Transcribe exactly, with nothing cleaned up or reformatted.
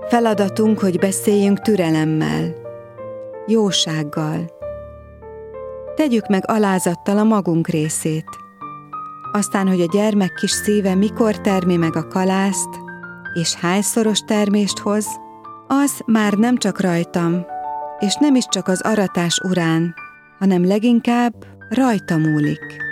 Feladatunk, hogy beszéljünk türelemmel, jósággal. Tegyük meg alázattal a magunk részét. Aztán, hogy a gyermek kis szíve mikor termi meg a kalászt, és hányszoros termést hoz, az már nem csak rajtam, és nem is csak az aratás urán, hanem leginkább rajta múlik.